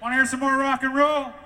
Want to hear some more rock and roll?